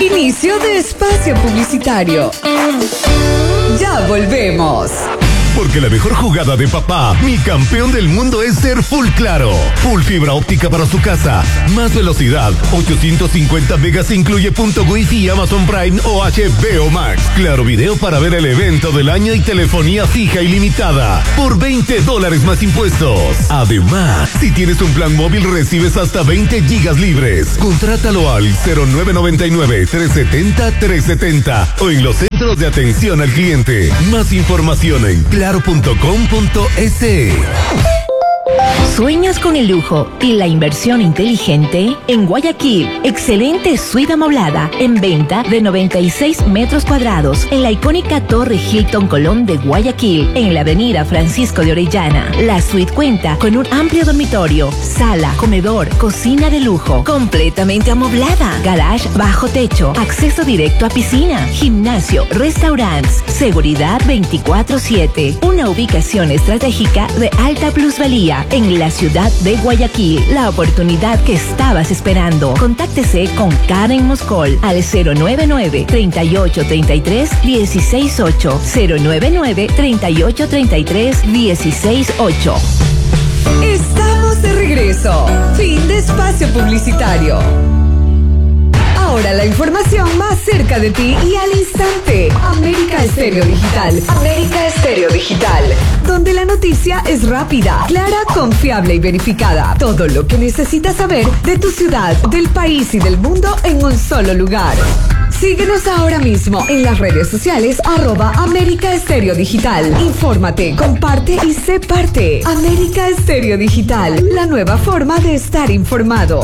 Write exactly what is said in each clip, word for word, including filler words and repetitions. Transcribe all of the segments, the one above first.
Inicio de espacio publicitario. Ya volvemos. Porque la mejor jugada de papá, mi campeón del mundo, es ser Full Claro. Full fibra óptica para su casa. Más velocidad. ochocientos cincuenta megas incluye punto Wi-Fi, Amazon Prime o H B O Max. Claro Video para ver el evento del año y telefonía fija ilimitada. Por veinte dólares más impuestos. Además, si tienes un plan móvil recibes hasta veinte gigas libres. Contrátalo al cero nueve noventa y nueve, trescientos setenta, trescientos setenta o en los centros de atención al cliente. Más información en claro punto com punto es. ¿Sueñas con el lujo y la inversión inteligente? En Guayaquil, excelente suite amoblada en venta de noventa y seis metros cuadrados en la icónica Torre Hilton Colón de Guayaquil, en la avenida Francisco de Orellana. La suite cuenta con un amplio dormitorio, sala, comedor, cocina de lujo, completamente amoblada, garage bajo techo, acceso directo a piscina, gimnasio, restaurantes, seguridad veinticuatro siete. Una ubicación estratégica de alta plusvalía en la ciudad de Guayaquil. La oportunidad que estabas esperando. Contáctese con Karen Moscol al cero nueve nueve, treinta y ocho, treinta y tres, dieciséis ocho. cero nueve nueve, treinta y ocho, treinta y tres, dieciséis ocho. Estamos de regreso. Fin de espacio publicitario. Ahora la información más cerca de ti y al instante. América Estéreo Digital. América Estéreo Digital. Donde la noticia es rápida, clara, confiable y verificada. Todo lo que necesitas saber de tu ciudad, del país y del mundo en un solo lugar. Síguenos ahora mismo en las redes sociales arroba América Estéreo Digital. Infórmate, comparte y sé parte. América Estéreo Digital, la nueva forma de estar informado.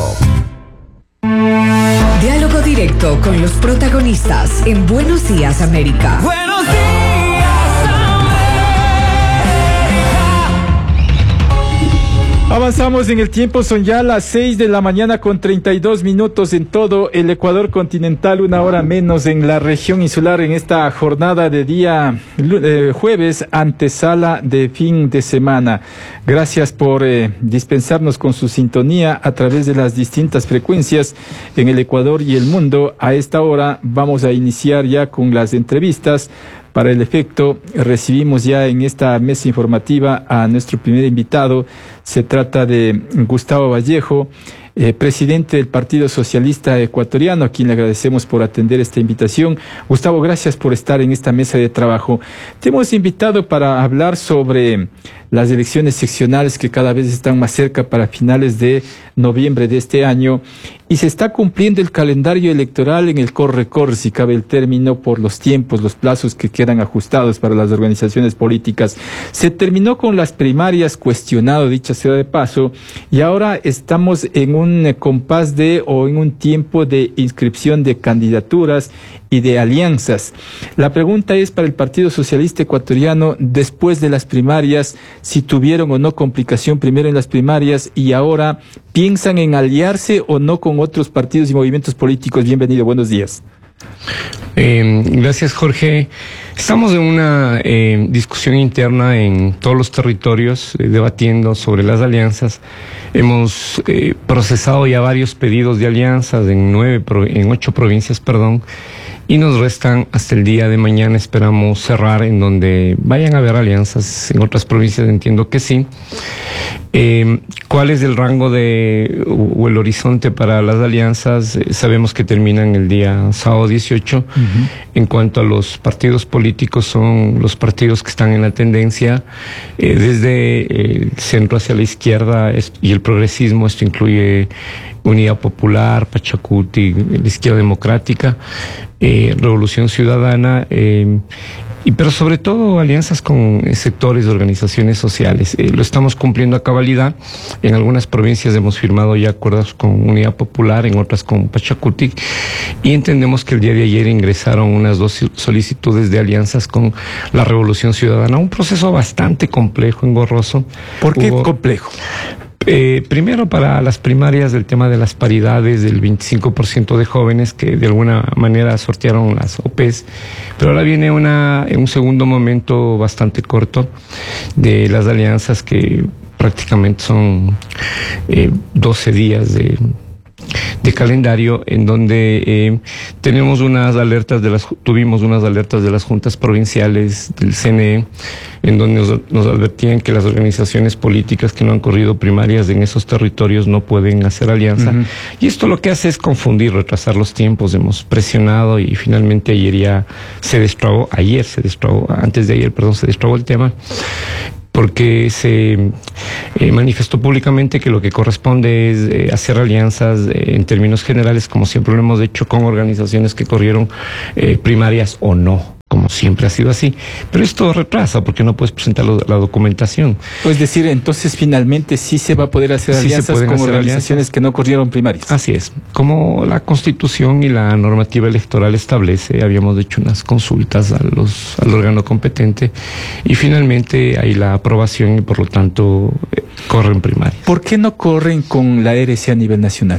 Diálogo directo con los protagonistas en Buenos Días América. Buenos días América. Avanzamos en el tiempo, son ya las seis de la mañana con treinta y dos minutos en todo el Ecuador continental, una hora menos en la región insular en esta jornada de día eh, jueves, antesala de fin de semana. Gracias por eh, dispensarnos con su sintonía a través de las distintas frecuencias en el Ecuador y el mundo. A esta hora vamos a iniciar ya con las entrevistas. Para el efecto, recibimos ya en esta mesa informativa a nuestro primer invitado. Se trata de Gustavo Vallejo, eh, presidente del Partido Socialista Ecuatoriano, a quien le agradecemos por atender esta invitación. Gustavo, gracias por estar en esta mesa de trabajo. Te hemos invitado para hablar sobre las elecciones seccionales que cada vez están más cerca para finales de noviembre de este año, y se está cumpliendo el calendario electoral en el corre-corre, si cabe el término, por los tiempos, los plazos que quedan ajustados para las organizaciones políticas. Se terminó con las primarias, cuestionado, dicha sea de paso, y ahora estamos en un compás de, o en un tiempo de inscripción de candidaturas y de alianzas. La pregunta es para el Partido Socialista Ecuatoriano, después de las primarias, si tuvieron o no complicación primero en las primarias y ahora piensan en aliarse o no con otros partidos y movimientos políticos. Bienvenido, buenos días. Eh, gracias, Jorge. Estamos en una eh, discusión interna en todos los territorios, eh, debatiendo sobre las alianzas. Hemos eh, procesado ya varios pedidos de alianzas en nueve, en ocho provincias, perdón, y nos restan hasta el día de mañana. Esperamos cerrar en donde vayan a haber alianzas. En otras provincias entiendo que sí. Eh, ¿Cuál es el rango de o el horizonte para las alianzas? Eh, sabemos que terminan el día sábado dieciocho. Uh-huh. En cuanto a los partidos políticos, son los partidos que están en la tendencia eh, desde el centro hacia la izquierda y el progresismo. Esto incluye Unidad Popular, Pachacuti, la Izquierda Democrática, eh, Revolución Ciudadana, eh, y pero sobre todo alianzas con sectores de organizaciones sociales. Eh, lo estamos cumpliendo a cabalidad. En algunas provincias hemos firmado ya acuerdos con Unidad Popular, en otras con Pachacuti, y entendemos que el día de ayer ingresaron unas dos solicitudes de alianzas con la Revolución Ciudadana. Un proceso bastante complejo, engorroso. ¿Por qué Hubo, complejo? Eh, primero, para las primarias, el tema de las paridades del veinticinco por ciento de jóvenes que de alguna manera sortearon las O P S, pero ahora viene una, en un segundo momento bastante corto de las alianzas que prácticamente son eh, doce días de, de calendario en donde eh, tenemos unas alertas de las, tuvimos unas alertas de las juntas provinciales del C N E, en donde nos, nos advertían que las organizaciones políticas que no han corrido primarias en esos territorios no pueden hacer alianza. Uh-huh. Y esto lo que hace es confundir, retrasar los tiempos. Hemos presionado y finalmente ayer ya se destrabó, ayer se destrabó, antes de ayer, perdón, se destrabó el tema, porque se eh, manifestó públicamente que lo que corresponde es eh, hacer alianzas eh, en términos generales, como siempre lo hemos hecho, con organizaciones que corrieron eh, primarias o no, como siempre ha sido así. Pero esto retrasa porque no puedes presentar lo, la documentación. Es decir, entonces finalmente sí se va a poder hacer sí alianzas con hacer organizaciones alianzas. que no corrieron primarias. Así es. Como la Constitución y la normativa electoral establece, habíamos hecho unas consultas a los, al órgano competente y finalmente hay la aprobación y por lo tanto eh, corren primarias. ¿Por qué no corren con la R C a nivel nacional?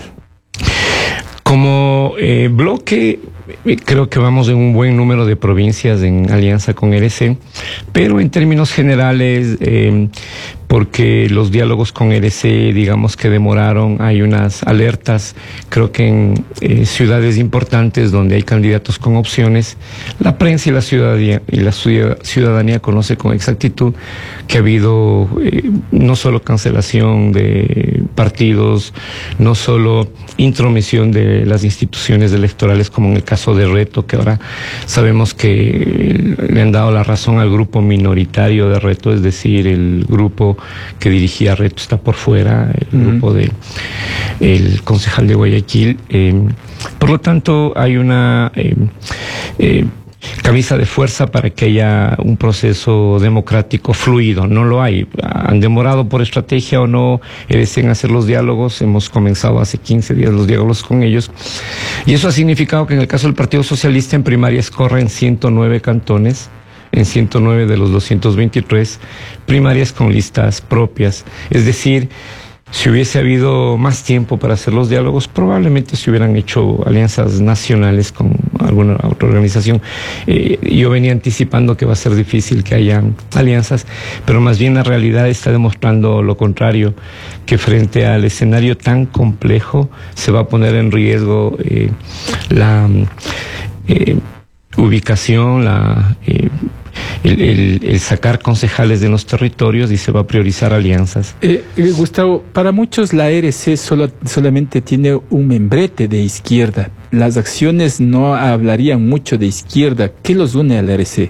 Como eh, bloque, creo que vamos en un buen número de provincias en alianza con R C, pero en términos generales, eh, porque los diálogos con R C, digamos que demoraron, hay unas alertas, creo que en eh, ciudades importantes donde hay candidatos con opciones, la prensa y la ciudadanía, y la ciudadanía conoce con exactitud que ha habido eh, no solo cancelación de partidos, no solo intromisión de las instituciones electorales, como en el caso de Reto, que ahora sabemos que le han dado la razón al grupo minoritario de Reto, es decir, el grupo que dirigía Reto está por fuera, el uh-huh. grupo de el concejal de Guayaquil. Eh, por lo tanto, hay una eh, eh, camisa de fuerza para que haya un proceso democrático fluido. No lo hay. Han demorado por estrategia o no, deseen hacer los diálogos. Hemos comenzado hace quince días los diálogos con ellos. Y eso ha significado que en el caso del Partido Socialista en primarias corren ciento nueve cantones, en ciento nueve de los doscientos veintitrés, primarias con listas propias. Es decir, si hubiese habido más tiempo para hacer los diálogos, probablemente se hubieran hecho alianzas nacionales con alguna otra organización. Eh, yo venía anticipando que va a ser difícil que haya alianzas, pero más bien la realidad está demostrando lo contrario, que frente al escenario tan complejo se va a poner en riesgo eh, la eh, ubicación, la... Eh, El, el, el sacar concejales de los territorios y se va a priorizar alianzas. Eh, eh, Gustavo, para muchos la R C solo, solamente tiene un membrete de izquierda. Las acciones no hablarían mucho de izquierda. ¿Qué los une a la R C?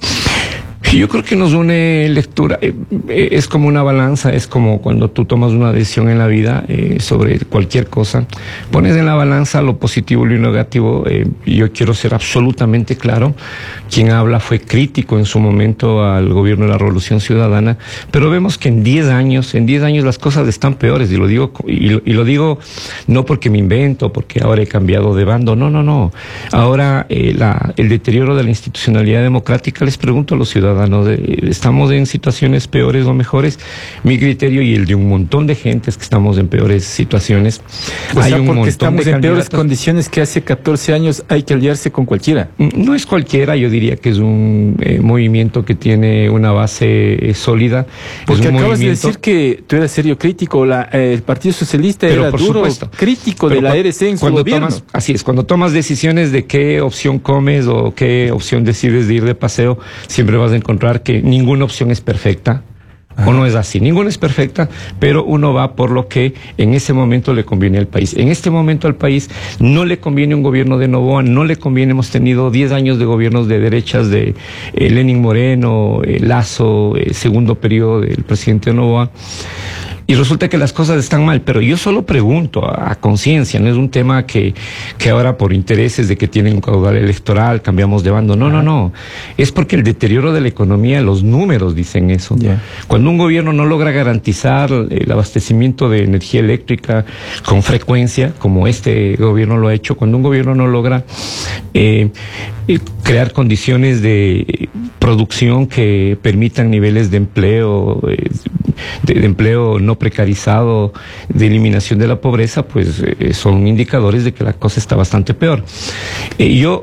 Yo creo que nos une lectura, eh, eh, es como una balanza, es como cuando tú tomas una decisión en la vida eh, sobre cualquier cosa, pones en la balanza lo positivo y lo negativo. Eh, yo quiero ser absolutamente claro, quien habla fue crítico en su momento al gobierno de la Revolución Ciudadana, pero vemos que en diez años, en diez años las cosas están peores, y lo digo, y lo, y lo digo no porque me invento, porque ahora he cambiado de bando, no, no, no. Ahora eh, la, el deterioro de la institucionalidad democrática, les pregunto a los ciudadanos, ¿estamos en situaciones peores o mejores? Mi criterio y el de un montón de gentes que estamos en peores situaciones. O sea, hay un porque estamos en peores condiciones que hace catorce años, hay que aliarse con cualquiera. No es cualquiera, yo diría que es un eh, movimiento que tiene una base eh, sólida. Porque es un acabas movimiento... de decir que tú eras serio crítico, la, eh, el Partido Socialista Pero era por duro supuesto. crítico Pero de la cu- R C en su cuando gobierno. Tomas, así es, cuando tomas decisiones de qué opción comes o qué opción decides de ir de paseo, siempre vas a encontrar que ninguna opción es perfecta. Ajá. O no es así, ninguna es perfecta, pero uno va por lo que en ese momento le conviene al país. En este momento al país no le conviene un gobierno de Noboa, no le conviene, hemos tenido diez años de gobiernos de derechas de eh, Lenín Moreno, eh, Lazo, eh, segundo periodo del presidente Noboa. Y resulta que las cosas están mal, pero yo solo pregunto a, a conciencia, no es un tema que, que ahora por intereses de que tienen un caudal electoral cambiamos de bando, no, no, no, es porque el deterioro de la economía, los números dicen eso. Yeah. Cuando un gobierno no logra garantizar el abastecimiento de energía eléctrica con frecuencia, como este gobierno lo ha hecho, cuando un gobierno no logra eh, eh, crear condiciones de producción que permitan niveles de empleo, eh, de, de empleo no precarizado, de eliminación de la pobreza, pues eh, son indicadores de que la cosa está bastante peor. Eh, yo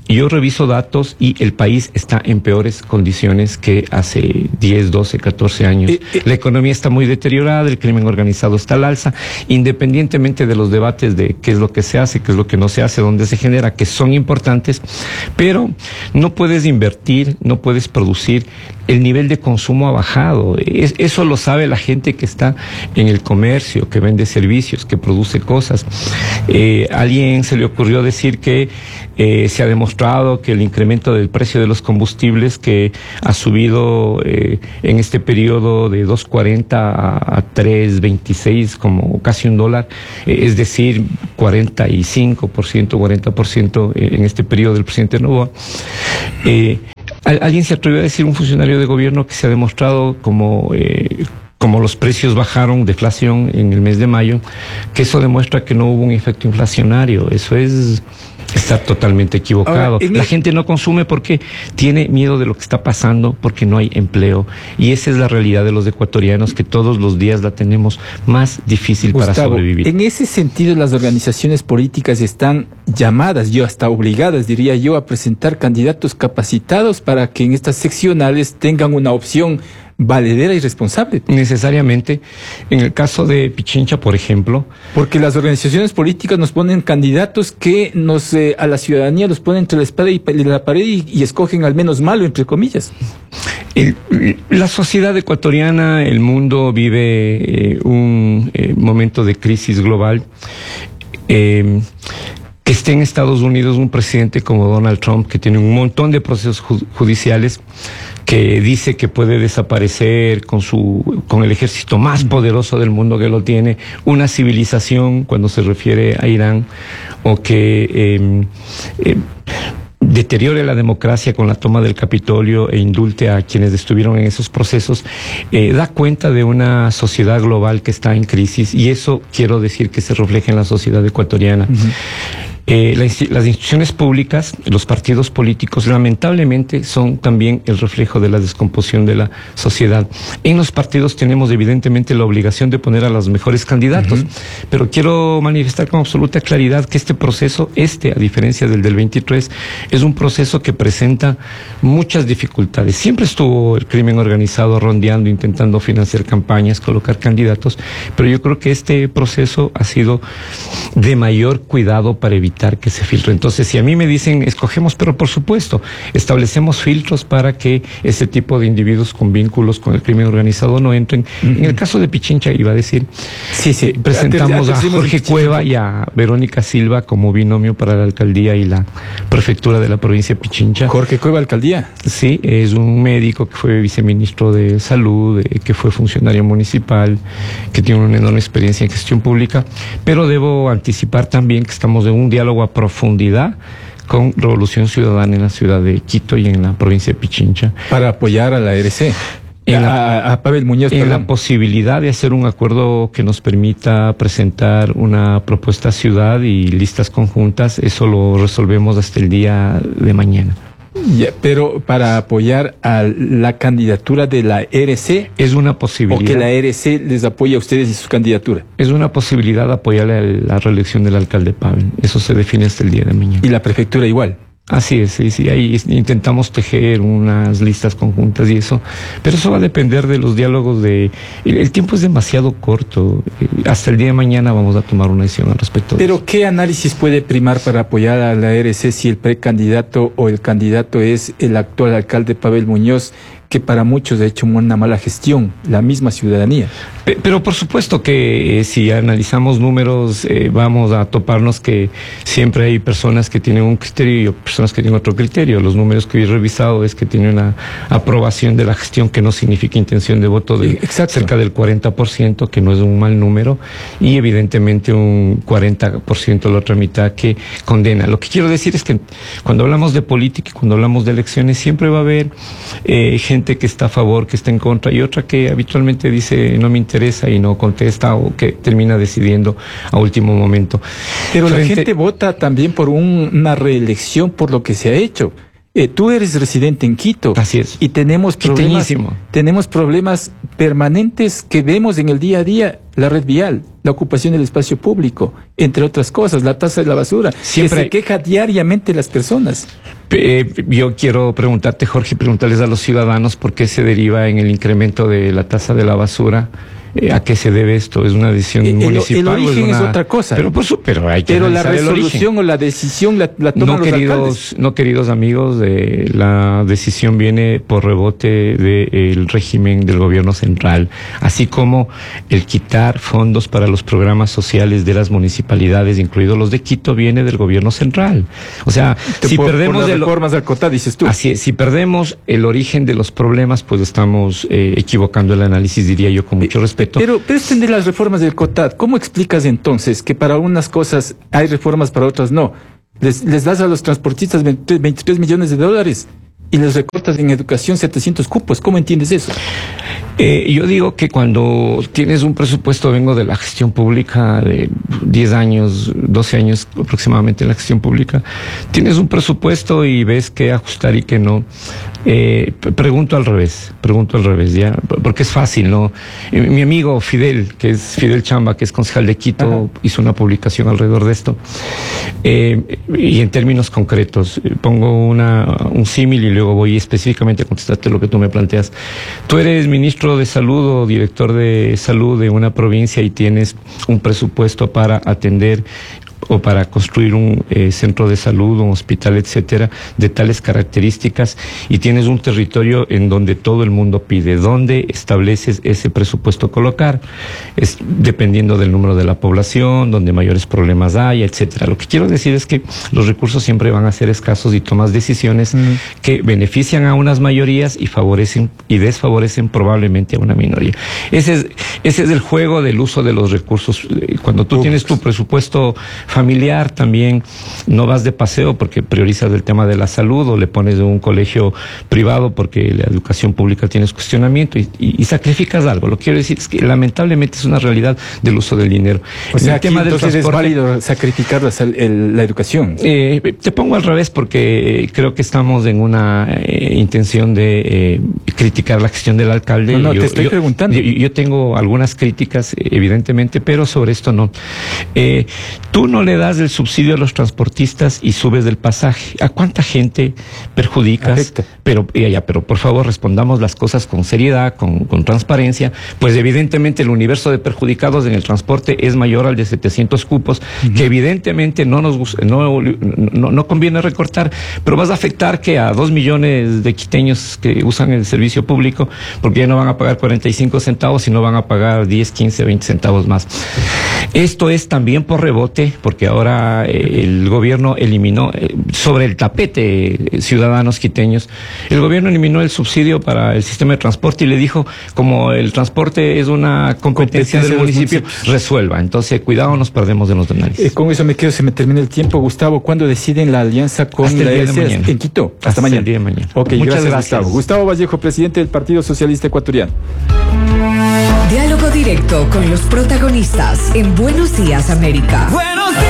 yo reviso datos y el país está en peores condiciones que hace diez, doce, catorce años. Eh, eh, la economía está muy deteriorada, el crimen organizado está al alza, independientemente de los debates de qué es lo que se hace, qué es lo que no se hace, dónde se genera, que son importantes, pero no puedes invertir, no puedes producir, el nivel de consumo ha bajado. Es, eso lo sabe la gente que está en el comercio, que vende servicios, que produce cosas. Eh, a alguien se le ocurrió decir que eh, se ha demostrado que el incremento del precio de los combustibles, que ha subido eh, en este periodo de dos cuarenta a, a tres veintiséis, como casi un dólar, eh, es decir, cuarenta y cinco por ciento, cuarenta por ciento en este periodo del presidente Noboa. Eh, Alguien se atrevió a decir, un funcionario de gobierno, que se ha demostrado como eh, como los precios bajaron, deflación en el mes de mayo, que eso demuestra que no hubo un efecto inflacionario. Eso es estar totalmente equivocado. Ahora, la el... gente no consume porque tiene miedo de lo que está pasando, porque no hay empleo. Y esa es la realidad de los ecuatorianos, que todos los días la tenemos más difícil, Gustavo, para sobrevivir. En ese sentido, las organizaciones políticas están llamadas, yo hasta obligadas, diría yo, a presentar candidatos capacitados para que en estas seccionales tengan una opción valedera y responsable. Necesariamente. En el caso de Pichincha, por ejemplo. Porque las organizaciones políticas nos ponen candidatos que nos eh, a la ciudadanía los ponen entre la espada y la pared y, y escogen al menos malo, entre comillas. El, la sociedad ecuatoriana, el mundo vive eh, un eh, momento de crisis global. Eh, que esté en Estados Unidos un presidente como Donald Trump, que tiene un montón de procesos ju- judiciales, que dice que puede desaparecer con su con el ejército más poderoso del mundo que lo tiene, una civilización cuando se refiere a Irán, o que eh, eh, deteriore la democracia con la toma del Capitolio e indulte a quienes estuvieron en esos procesos, eh, da cuenta de una sociedad global que está en crisis, y eso quiero decir que se refleja en la sociedad ecuatoriana. Uh-huh. Eh, la, las instituciones públicas, los partidos políticos, lamentablemente son también el reflejo de la descomposición de la sociedad. En los partidos tenemos evidentemente la obligación de poner a los mejores candidatos, uh-huh. pero quiero manifestar con absoluta claridad que este proceso, este, a diferencia del del veintitrés, es un proceso que presenta muchas dificultades. Siempre estuvo el crimen organizado rondeando, intentando financiar campañas, colocar candidatos, pero yo creo que este proceso ha sido de mayor cuidado para evitar que se filtre. Entonces, si a mí me dicen, escogemos, pero por supuesto, establecemos filtros para que ese tipo de individuos con vínculos con el crimen organizado no entren. Uh-huh. En el caso de Pichincha, iba a decir, sí, sí, presentamos a Jorge Cueva y a Verónica Silva como binomio para la alcaldía y la prefectura de la provincia de Pichincha. Jorge Cueva, alcaldía. Sí, es un médico que fue viceministro de Salud, eh, que fue funcionario municipal, que tiene una enorme experiencia en gestión pública, pero debo anticipar también que estamos en un diálogo a profundidad con Revolución Ciudadana en la ciudad de Quito y en la provincia de Pichincha. Para apoyar a la R C. En la, a, a Pavel Muñoz. En perdón. la posibilidad de hacer un acuerdo que nos permita presentar una propuesta a ciudad y listas conjuntas, eso lo resolvemos hasta el día de mañana. Ya, pero para apoyar a la candidatura de la R C, es una posibilidad. O que la R C les apoye a ustedes en su candidatura. Es una posibilidad apoyarle a la reelección del alcalde Pavel. Eso se define hasta el día de mañana. ¿Y la prefectura igual? Así es, sí, sí, ahí intentamos tejer unas listas conjuntas y eso, pero eso va a depender de los diálogos de... El, el tiempo es demasiado corto, hasta el día de mañana vamos a tomar una decisión al respecto. Pero eso. ¿Qué análisis puede primar para apoyar a la R C si el precandidato o el candidato es el actual alcalde Pavel Muñoz, que para muchos ha hecho una mala gestión, la misma ciudadanía? Pero por supuesto que eh, si analizamos números eh, vamos a toparnos que siempre hay personas que tienen un criterio y personas que tienen otro criterio. Los números que he revisado es que tiene una aprobación de la gestión que no significa intención de voto de Exacto. cerca del cuarenta por ciento, que no es un mal número, y evidentemente un cuarenta por ciento la otra mitad que condena. Lo que quiero decir es que cuando hablamos de política y cuando hablamos de elecciones siempre va a haber eh, gente que está a favor, que está en contra, y otra que habitualmente dice no me interesa y no contesta, o que termina decidiendo a último momento. Pero Frente... la gente vota también por un, una reelección por lo que se ha hecho. Eh, tú eres residente en Quito. Así es. Y tenemos problemas, tenemos problemas permanentes que vemos en el día a día, la red vial. la ocupación del espacio público, entre otras cosas, la tasa de la basura, Siempre que se queja diariamente las personas. Eh, yo quiero preguntarte, Jorge, preguntarles a los ciudadanos por qué se deriva en el incremento de la tasa de la basura. Eh, ¿A qué se debe esto? ¿Es una decisión el, municipal? El origen es, una... es otra cosa. Pero, por su... pero hay que Pero la analizar el origen. resolución o la decisión la, la toman No, los queridos, alcaldes. no, queridos amigos, eh, la decisión viene por rebote del régimen del gobierno central, así como el quitar fondos para los programas sociales de las municipalidades, incluidos los de Quito, viene del gobierno central. O sea, si por, perdemos por las de lo... reformas del COTAD, dices tú. Así es, si perdemos el origen de los problemas, pues estamos eh, equivocando el análisis, diría yo, con mucho respeto. Pero, pero este de las reformas del COTAD, ¿cómo explicas entonces que para unas cosas hay reformas, para otras no? Les, les das a los transportistas veintitrés millones de dólares y les recortas en educación setecientos cupos. ¿Cómo entiendes eso? Eh, yo digo que cuando tienes un presupuesto, vengo de la gestión pública de diez años, doce años aproximadamente en la gestión pública, tienes un presupuesto y ves qué ajustar y qué no. Eh, pregunto al revés, pregunto al revés, ya, porque es fácil, ¿no? Eh, mi amigo Fidel, que es Fidel Chamba, que es concejal de Quito, Ajá. hizo una publicación alrededor de esto. Eh, y en términos concretos, eh, pongo una, un símil y luego voy específicamente a contestarte lo que tú me planteas. Tú eres ministro de salud o director de salud de una provincia y tienes un presupuesto para atender o para construir un eh, centro de salud, un hospital, etcétera, de tales características, y tienes un territorio en donde todo el mundo pide. ¿Dónde estableces ese presupuesto colocar? Es dependiendo del número de la población, donde mayores problemas hay, etcétera. Lo que quiero decir es que los recursos siempre van a ser escasos y tomas decisiones mm. que benefician a unas mayorías y favorecen y desfavorecen probablemente a una minoría. Ese es, ese es el juego del uso de los recursos. Cuando tú Uf. tienes tu presupuesto familiar, también no vas de paseo porque priorizas el tema de la salud o le pones de un colegio privado porque la educación pública tienes cuestionamiento y, y, y sacrificas algo. Lo que quiero decir es que lamentablemente es una realidad del uso del dinero. O sea, el tema del transporte, es válido sacrificar la, el, la educación. Eh, te pongo al revés porque creo que estamos en una eh, intención de eh, criticar la gestión del alcalde. No, no, yo, te estoy yo, preguntando. Yo, yo tengo algunas críticas, evidentemente, pero sobre esto no. Eh, tú no le das el subsidio a los transportistas y subes del pasaje. ¿A cuánta gente perjudicas? Afecta. Pero, ya, ya, pero por favor respondamos las cosas con seriedad, con, con transparencia, pues evidentemente el universo de perjudicados en el transporte es mayor al de setecientos cupos, uh-huh. que evidentemente no nos no, no, no conviene recortar, pero vas a afectar que a dos millones de quiteños que usan el servicio público, porque ya no van a pagar cuarenta y cinco centavos, sino van a pagar diez, quince, veinte centavos más. Esto es también por rebote, porque ahora eh, el gobierno eliminó eh, sobre el tapete eh, ciudadanos quiteños, el gobierno eliminó el subsidio para el sistema de transporte y le dijo, como el transporte es una competencia, competencia del municipio, resuelva. Entonces, cuidado, nos perdemos de los análisis. Eh, con eso me quedo, se me termina el tiempo. Gustavo, ¿cuándo deciden la alianza con Hasta la el día de mañana. En Quito? Hasta, Hasta mañana. el día de mañana. Ok, muchas gracias, gracias. Gustavo. Gustavo Vallejo, presidente del Partido Socialista Ecuatoriano. Diálogo directo con los protagonistas en Buenos Días, América. Buenos días,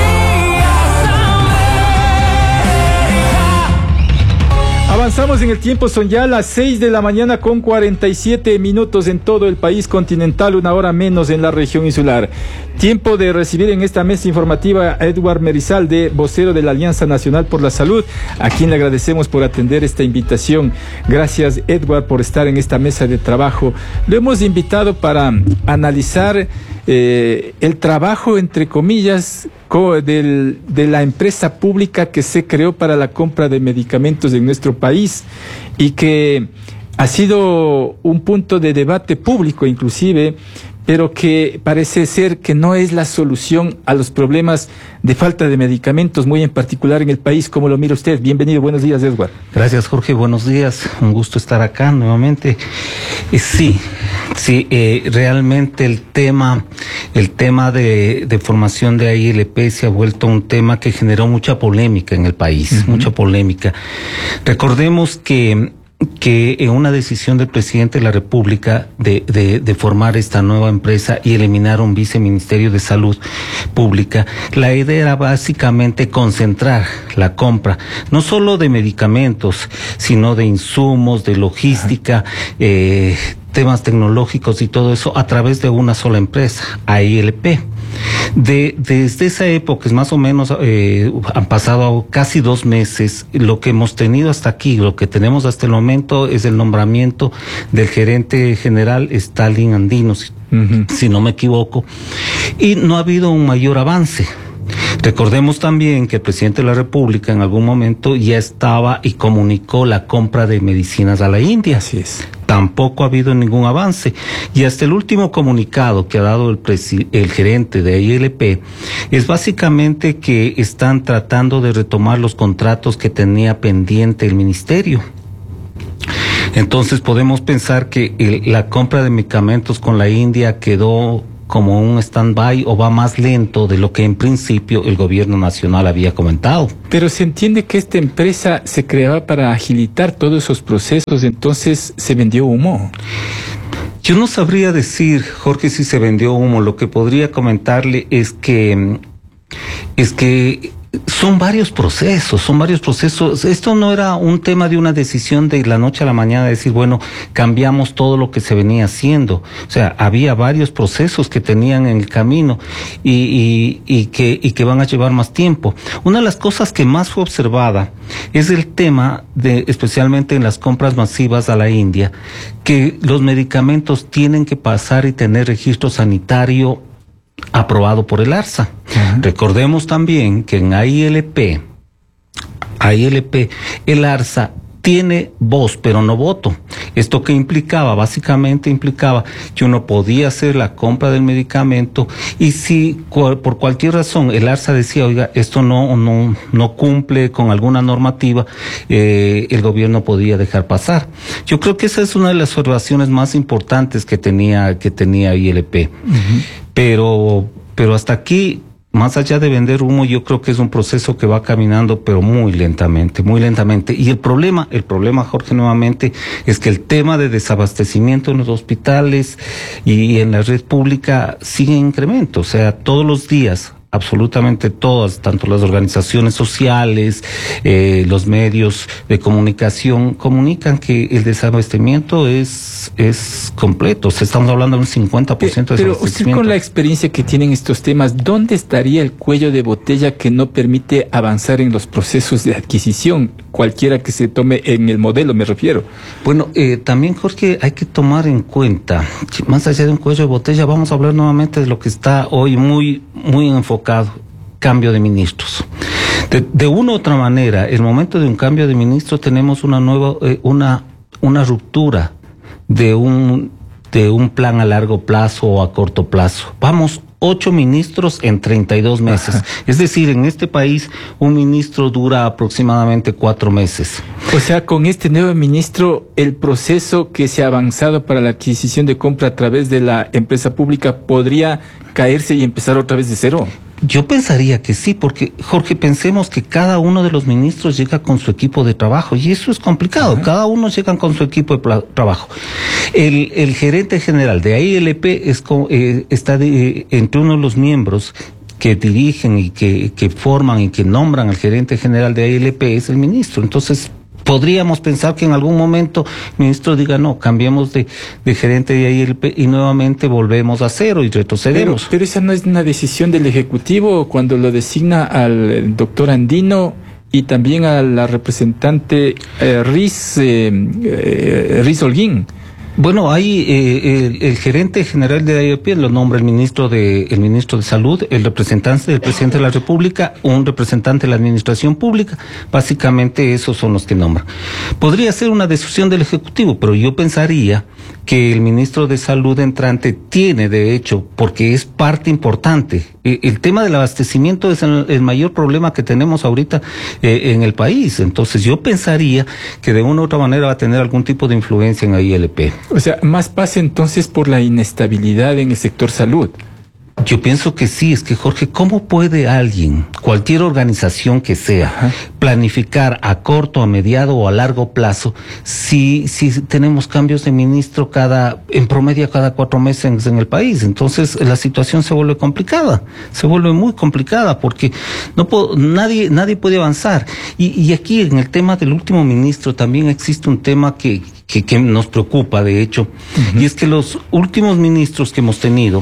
América. Avanzamos en el tiempo, son ya las seis de la mañana con cuarenta y siete minutos en todo el país continental, una hora menos en la región insular. Tiempo de recibir en esta mesa informativa a Edward Merizalde, vocero de la Alianza Nacional por la Salud, a quien le agradecemos por atender esta invitación. Gracias, Edward, por estar en esta mesa de trabajo. Lo hemos invitado para analizar eh, el trabajo, entre comillas, Del, de la empresa pública que se creó para la compra de medicamentos en nuestro país y que ha sido un punto de debate público inclusive, pero que parece ser que no es la solución a los problemas de falta de medicamentos, muy en particular en el país. ¿Cómo lo mira usted? Bienvenido, buenos días, Edward. Gracias, Jorge, buenos días, un gusto estar acá nuevamente. Eh, sí, sí, eh, realmente el tema, el tema de, de formación de A I L P se ha vuelto un tema que generó mucha polémica en el país, uh-huh. mucha polémica. Recordemos que que en una decisión del presidente de la República de, de, de formar esta nueva empresa y eliminar un viceministerio de salud pública, la idea era básicamente concentrar la compra, no solo de medicamentos, sino de insumos, de logística, eh, temas tecnológicos y todo eso a través de una sola empresa, A I L P. De, desde esa época, es más o menos, eh, han pasado casi dos meses. Lo que hemos tenido hasta aquí, lo que tenemos hasta el momento, es el nombramiento del gerente general Stalin Andino, si, uh-huh. si no me equivoco, y no ha habido un mayor avance. Recordemos también que el presidente de la República en algún momento ya estaba y comunicó la compra de medicinas a la India. Así es. Tampoco ha habido ningún avance. Y hasta el último comunicado que ha dado el, presi- el gerente de A I L P es básicamente que están tratando de retomar los contratos que tenía pendiente el ministerio. Entonces podemos pensar que el, la compra de medicamentos con la India quedó como un stand-by o va más lento de lo que en principio el gobierno nacional había comentado. Pero se entiende que esta empresa se creaba para agilitar todos esos procesos, entonces se vendió humo. Yo no sabría decir, Jorge, si se vendió humo. Lo que podría comentarle es que es que son varios procesos, son varios procesos. Esto no era un tema de una decisión de la noche a la mañana, de decir, bueno, cambiamos todo lo que se venía haciendo. O sea, había varios procesos que tenían en el camino y, y, y, que, y que van a llevar más tiempo. Una de las cosas que más fue observada es el tema de, especialmente en las compras masivas a la India, que los medicamentos tienen que pasar y tener registro sanitario aprobado por el ARSA. Uh-huh. Recordemos también que en A I L P, A I L P, el ARSA tiene voz, pero no voto. Esto que implicaba, básicamente implicaba que uno podía hacer la compra del medicamento y si cual, por cualquier razón el ARSA decía, oiga, esto no, no, no cumple con alguna normativa, eh, el gobierno podía dejar pasar. Yo creo que esa es una de las observaciones más importantes que tenía, que tenía A I L P. Uh-huh. Pero, pero hasta aquí, más allá de vender humo, yo creo que es un proceso que va caminando, pero muy lentamente, muy lentamente. Y el problema, el problema, Jorge, nuevamente, es que el tema de desabastecimiento en los hospitales y en la red pública sigue en incremento. O sea, todos los días, absolutamente todas, tanto las organizaciones sociales, eh, los medios de comunicación, comunican que el desabastecimiento es, es completo. O sea, estamos hablando de un cincuenta por ciento de Pero desabastecimiento. usted, con la experiencia que tiene en estos temas, ¿dónde estaría el cuello de botella que no permite avanzar en los procesos de adquisición? Cualquiera que se tome en el modelo, me refiero. Bueno, eh, también, Jorge, hay que tomar en cuenta que más allá de un cuello de botella, vamos a hablar nuevamente de lo que está hoy muy, muy enfocado, cambio de ministros. De, de una u otra manera, el momento de un cambio de ministro tenemos una nueva, eh, una, una ruptura de un, de un plan a largo plazo o a corto plazo. Vamos, ocho ministros en treinta y dos meses. Ajá. Es decir, en este país un ministro dura aproximadamente cuatro meses. O sea, con este nuevo ministro, el proceso que se ha avanzado para la adquisición de compra a través de la empresa pública podría caerse y empezar otra vez de cero. Yo pensaría que sí, porque, Jorge, pensemos que cada uno de los ministros llega con su equipo de trabajo y eso es complicado. Uh-huh. Cada uno llega con su equipo de pla- trabajo. El, el gerente general de A I L P es, eh, está de, eh, entre uno de los miembros que dirigen y que, que forman y que nombran al gerente general de A I L P es el ministro. Entonces, podríamos pensar que en algún momento el ministro diga, no, cambiemos de, de gerente de A I L P y nuevamente volvemos a cero y retrocedemos. Pero, pero esa no es una decisión del Ejecutivo cuando lo designa al doctor Andino y también a la representante eh, Riz, eh, eh, Riz Holguín. Bueno, ahí eh, el, el gerente general de A I L P lo nombra el ministro de el ministro de Salud, el representante del presidente de la República, un representante de la Administración Pública. Básicamente esos son los que nombran. Podría ser una decisión del Ejecutivo, pero yo pensaría que el ministro de Salud entrante tiene, de hecho, porque es parte importante. El, el tema del abastecimiento es el, el mayor problema que tenemos ahorita eh, en el país. Entonces yo pensaría que de una u otra manera va a tener algún tipo de influencia en A I L P. O sea, más pasa entonces por la inestabilidad en el sector salud. Yo pienso que sí, es que Jorge, ¿cómo puede alguien, cualquier organización que sea, Ajá. planificar a corto, a mediado o a largo plazo si, si tenemos cambios de ministro cada, en promedio cada cuatro meses en el país? Entonces la situación se vuelve complicada, se vuelve muy complicada porque no puedo, nadie, nadie puede avanzar. Y, y aquí en el tema del último ministro también existe un tema que, que, que nos preocupa, de hecho, uh-huh. y es que los últimos ministros que hemos tenido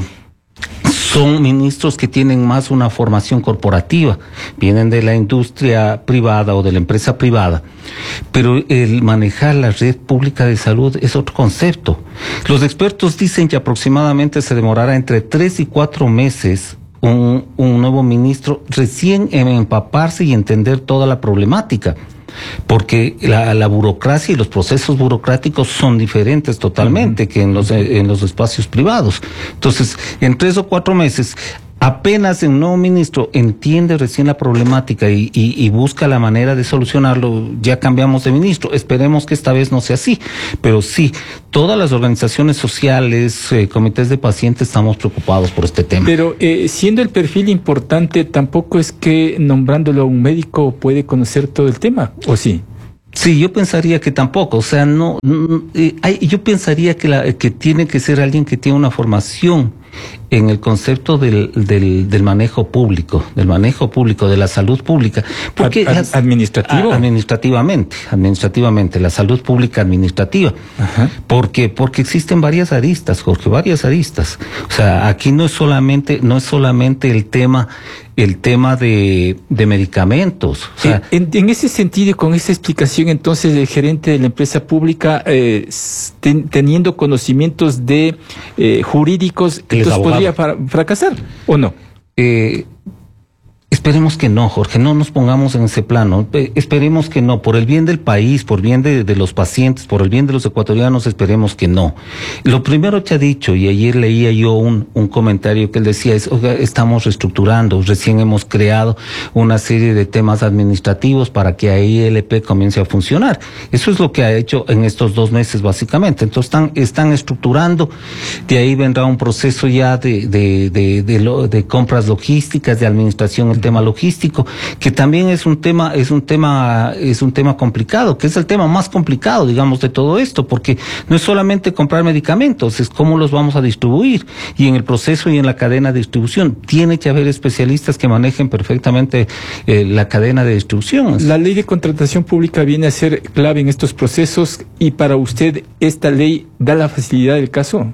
son ministros que tienen más una formación corporativa, vienen de la industria privada o de la empresa privada, pero el manejar la red pública de salud es otro concepto. Los expertos dicen que aproximadamente se demorará entre tres y cuatro meses un, un nuevo ministro recién en empaparse y entender toda la problemática. Porque la, la burocracia y los procesos burocráticos son diferentes totalmente uh-huh. que en los, en los espacios privados. Entonces, en tres o cuatro meses, apenas el nuevo ministro entiende recién la problemática y, y, y busca la manera de solucionarlo, ya cambiamos de ministro. Esperemos que esta vez no sea así, pero sí, todas las organizaciones sociales, eh, comités de pacientes, estamos preocupados por este tema. Pero eh, siendo el perfil importante, tampoco es que nombrándolo a un médico puede conocer todo el tema, ¿o sí? Sí, yo pensaría que tampoco, o sea, no, no eh, hay, yo pensaría que, la, que tiene que ser alguien que tiene una formación en el concepto del, del, del manejo público, del manejo público, de la salud pública. Porque Ad, ad, ¿Administrativo? A, administrativamente, administrativamente, la salud pública administrativa. Ajá. Porque, porque existen varias aristas, Jorge, varias aristas. O sea, aquí no es solamente, no es solamente el tema, el tema de, de medicamentos. O sea, en, en ese sentido y con esa explicación, entonces, el gerente de la empresa pública, eh, ten, teniendo conocimientos de eh, jurídicos, entonces podría fracasar, ¿o no? Eh, Esperemos que no, Jorge, no nos pongamos en ese plano. Esperemos que no, por el bien del país, por el bien de, de los pacientes, por el bien de los ecuatorianos, esperemos que no. Lo primero que ha dicho, y ayer leía yo un, un comentario que él decía, es, oiga, estamos reestructurando, recién hemos creado una serie de temas administrativos para que I L P comience a funcionar. Eso es lo que ha hecho en estos dos meses, básicamente. Entonces están, están estructurando, de ahí vendrá un proceso ya de, de, de, de, lo, de compras logísticas, de administración, el tema logístico, que también es un tema, es un tema, es un tema complicado, que es el tema más complicado, digamos, de todo esto, porque no es solamente comprar medicamentos, es cómo los vamos a distribuir, y en el proceso y en la cadena de distribución tiene que haber especialistas que manejen perfectamente eh, la cadena de distribución. La ley de contratación pública viene a ser clave en estos procesos, y para usted, ¿esta ley da la facilidad del caso?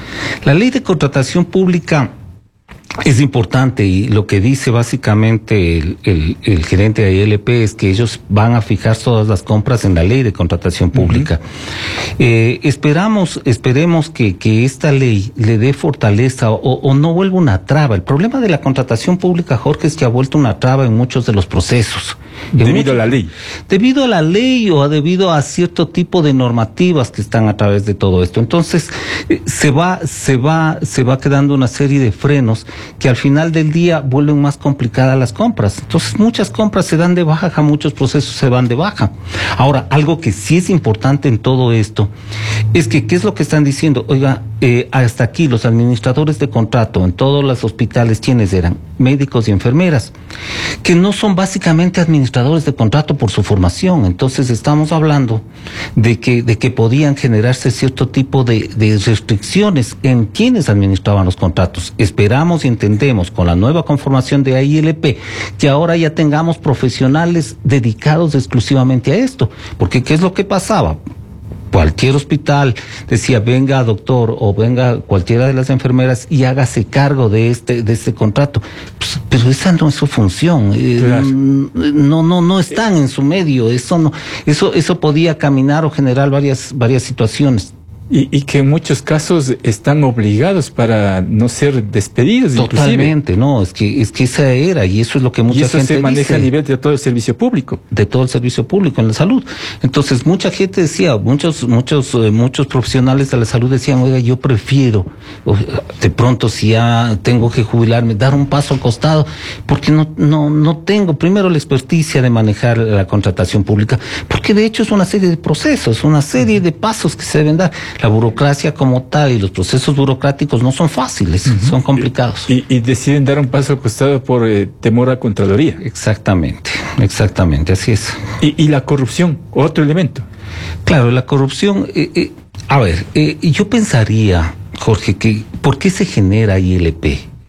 La ley de contratación pública es importante, y lo que dice básicamente el, el, el gerente de I L P es que ellos van a fijar todas las compras en la ley de contratación pública. Uh-huh. Eh, esperamos, esperemos que, que esta ley le dé fortaleza o, o no vuelva una traba. El problema de la contratación pública, Jorge, es que ha vuelto una traba en muchos de los procesos. Debido muchos, a la ley. Debido a la ley o debido a cierto tipo de normativas que están a través de todo esto. Entonces, eh, se va, se va, se va quedando una serie de frenos que al final del día vuelven más complicadas las compras. Entonces, muchas compras se dan de baja, muchos procesos se van de baja. Ahora, algo que sí es importante en todo esto es que, ¿qué es lo que están diciendo? Oiga, eh, hasta aquí los administradores de contrato en todos los hospitales, ¿quiénes eran? Médicos y enfermeras, que no son básicamente administradores de contrato por su formación. Entonces, estamos hablando de que, de que podían generarse cierto tipo de, de restricciones en quienes administraban los contratos. Esperamos y entendemos con la nueva conformación de I L P que ahora ya tengamos profesionales dedicados exclusivamente a esto, porque ¿qué es lo que pasaba? Cualquier hospital decía, venga doctor o venga cualquiera de las enfermeras y hágase cargo de este de este contrato. Pues, pero esa no es su función. Claro. No no no están en su medio. Eso no eso eso podía caminar o generar varias varias situaciones. Y, y que en muchos casos están obligados para no ser despedidos. Totalmente, inclusive. No, es que es que esa era, y eso es lo que mucha y eso gente se maneja dice, a nivel de todo el servicio público. De todo el servicio público en la salud. Entonces, mucha gente decía, muchos muchos eh, muchos profesionales de la salud decían, oiga, yo prefiero, de pronto si ya tengo que jubilarme, dar un paso al costado, porque no no no tengo, primero, la experticia de manejar la contratación pública, porque de hecho es una serie de procesos, una serie de pasos que se deben dar. La burocracia como tal y los procesos burocráticos no son fáciles, uh-huh. son complicados. Y, y deciden dar un paso al costado por eh, temor a Contraloría. Exactamente, exactamente, así es. Y, y la corrupción, otro elemento. Claro, la corrupción, eh, eh, a ver, eh, yo pensaría, Jorge, que ¿por qué se genera I L P?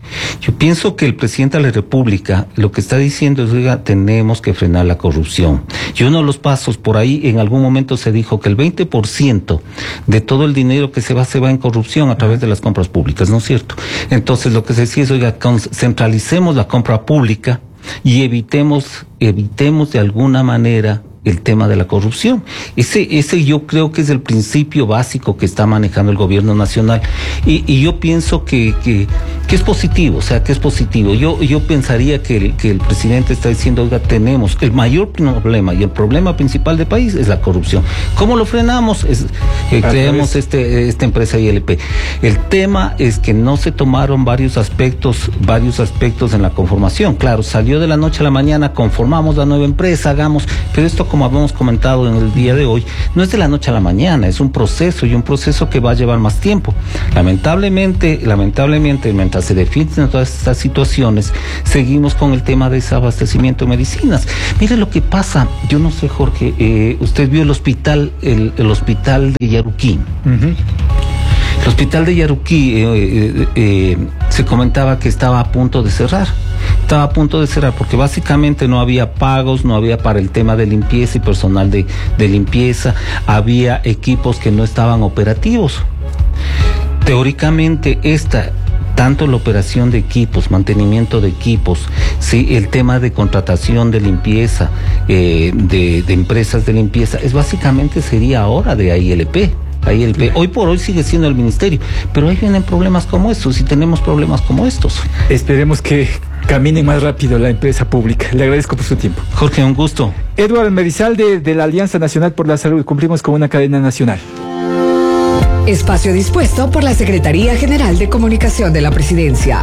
Yo pienso que el presidente de la República lo que está diciendo es, oiga, tenemos que frenar la corrupción. Y uno de los pasos por ahí, en algún momento se dijo que el veinte por ciento de todo el dinero que se va, se va en corrupción a través de las compras públicas, ¿no es cierto? Entonces lo que se decía es, oiga, centralicemos la compra pública y evitemos, evitemos de alguna manera el tema de la corrupción. Ese, ese yo creo que es el principio básico que está manejando el gobierno nacional. Y, y yo pienso que, que, que es positivo, o sea, que es positivo. Yo, yo pensaría que el, que el presidente está diciendo, oiga, tenemos el mayor problema y el problema principal del país es la corrupción. ¿Cómo lo frenamos? Es, eh, creamos este, esta empresa I L P. El tema es que no se tomaron varios aspectos, varios aspectos en la conformación. Claro, salió de la noche a la mañana, conformamos la nueva empresa, hagamos, pero esto, como habíamos comentado en el día de hoy, no es de la noche a la mañana, es un proceso y un proceso que va a llevar más tiempo. Lamentablemente, lamentablemente, mientras se definen todas estas situaciones, seguimos con el tema de desabastecimiento de medicinas. Mire lo que pasa, yo no sé, Jorge, eh, usted vio el hospital, el, el hospital de Yaruquí. Uh-huh. El hospital de Yaruquí eh, eh, eh, se comentaba que estaba a punto de cerrar. Estaba a punto de cerrar porque básicamente no había pagos, no había para el tema de limpieza y personal de, de limpieza, había equipos que no estaban operativos. Teóricamente esta, tanto la operación de equipos, mantenimiento de equipos, sí, el tema de contratación de limpieza, eh, de, de empresas de limpieza, es básicamente sería ahora de I L P. I L P. Hoy por hoy sigue siendo el ministerio, pero ahí vienen problemas como estos y tenemos problemas como estos. Esperemos que camine más rápido la empresa pública. Le agradezco por su tiempo. Jorge, un gusto. Eduardo Merizalde, de la Alianza Nacional por la Salud. Cumplimos con una cadena nacional. Espacio dispuesto por la Secretaría General de Comunicación de la Presidencia.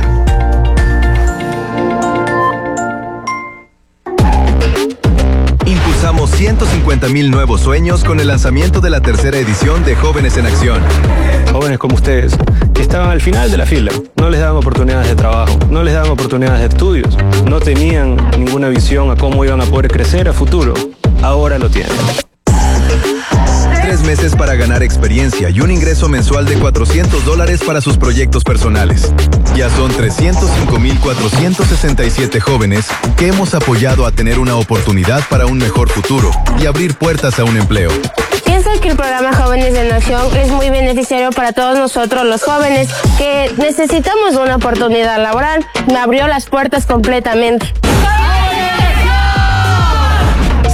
Impulsamos ciento cincuenta mil nuevos sueños con el lanzamiento de la tercera edición de Jóvenes en Acción. Jóvenes como ustedes, que estaban al final de la fila, no les daban oportunidades de trabajo, no les daban oportunidades de estudios, no tenían ninguna visión a cómo iban a poder crecer a futuro. Ahora lo tienen. Tres meses para ganar experiencia y un ingreso mensual de cuatrocientos dólares para sus proyectos personales. Ya son trescientos cinco mil cuatrocientos sesenta y siete jóvenes que hemos apoyado a tener una oportunidad para un mejor futuro y abrir puertas a un empleo. Pienso que el programa Jóvenes en Acción es muy beneficiario para todos nosotros los jóvenes que necesitamos una oportunidad laboral. Me abrió las puertas completamente.